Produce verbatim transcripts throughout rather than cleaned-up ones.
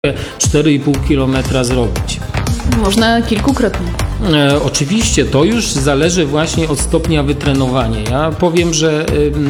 cztery i pół kilometra zrobić. Można kilkukrotnie. E, oczywiście to już zależy właśnie od stopnia wytrenowania. Ja powiem, że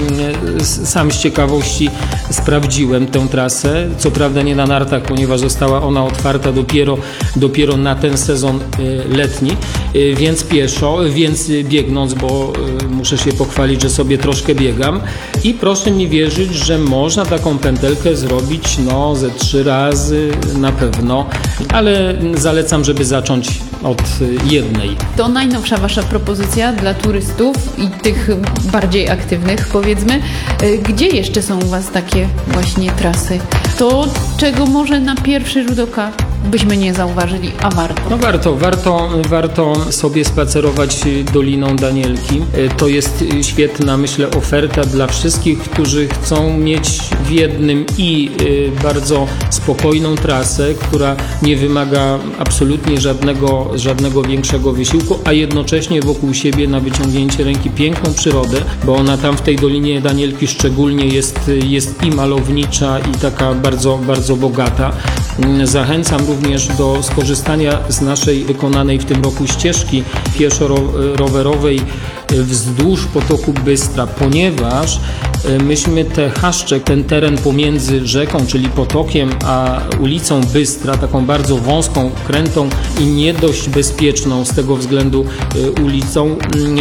e, sam z ciekawości sprawdziłem tę trasę, co prawda nie na nartach, ponieważ została ona otwarta dopiero, dopiero na ten sezon e, letni, e, więc pieszo, więc biegnąc, bo e, muszę się pochwalić, że sobie troszkę biegam i proszę mi wierzyć, że można taką pętelkę zrobić no ze trzy razy na pewno, ale zalecam, żeby zacząć od jednej. To najnowsza wasza propozycja dla turystów i tych bardziej aktywnych, powiedzmy. Gdzie jeszcze są u was takie właśnie trasy? To, czego może na pierwszy rzut oka byśmy nie zauważyli, a warto? No warto, warto, warto sobie spacerować Doliną Danielki. To jest świetna, myślę, oferta dla wszystkich, którzy chcą mieć w jednym i bardzo spokojną trasę, która nie wymaga absolutnie żadnego, żadnego większego wysiłku, a jednocześnie wokół siebie na wyciągnięcie ręki piękną przyrodę, bo ona tam w tej Dolinie Danielki szczególnie jest, jest i malownicza, i taka bardzo, bardzo bogata. Zachęcam również do skorzystania z naszej wykonanej w tym roku ścieżki pieszo-rowerowej wzdłuż potoku Bystra, ponieważ myśmy te chaszcze, ten teren pomiędzy rzeką, czyli potokiem, a ulicą Bystra, taką bardzo wąską, krętą i nie dość bezpieczną z tego względu ulicą,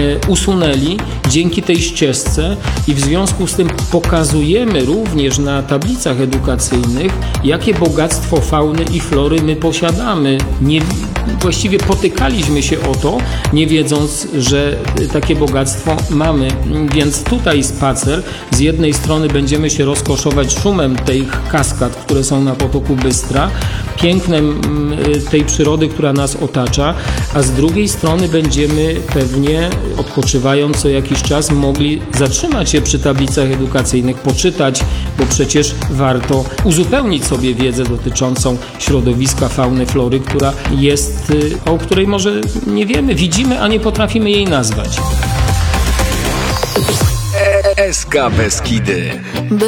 usunęli dzięki tej ścieżce i w związku z tym pokazujemy również na tablicach edukacyjnych, jakie bogactwo fauny i flory my posiadamy. Nie, właściwie potykaliśmy się o to, nie wiedząc, że takie bogactwo mamy, więc tutaj spacer. Z jednej strony będziemy się rozkoszować szumem tych kaskad, które są na potoku Bystra, pięknem tej przyrody, która nas otacza, a z drugiej strony będziemy pewnie, odpoczywając co jakiś czas, mogli zatrzymać się przy tablicach edukacyjnych, poczytać, bo przecież warto uzupełnić sobie wiedzę dotyczącą środowiska, fauny, flory, która jest, o której może nie wiemy, widzimy, a nie potrafimy jej nazwać. S K Beskidy.